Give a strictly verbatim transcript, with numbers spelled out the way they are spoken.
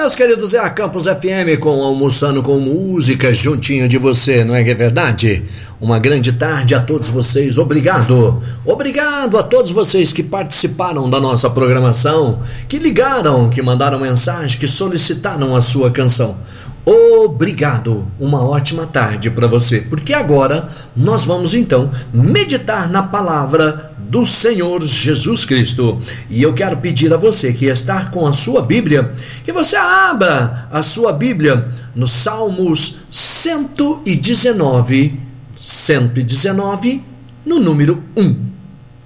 meus queridos, é a Campus F M com Almoçando com Música, juntinho de você, não é que é verdade? Uma grande tarde a todos vocês, obrigado. Obrigado a todos vocês que participaram da nossa programação, que ligaram, que mandaram mensagem, que solicitaram a sua canção. Obrigado, uma ótima tarde para você, porque agora nós vamos então meditar na palavra do Senhor Jesus Cristo. E eu quero pedir a você que está com a sua Bíblia, que você abra a sua Bíblia no Salmos cento e dezenove, cento e dezenove, no número um.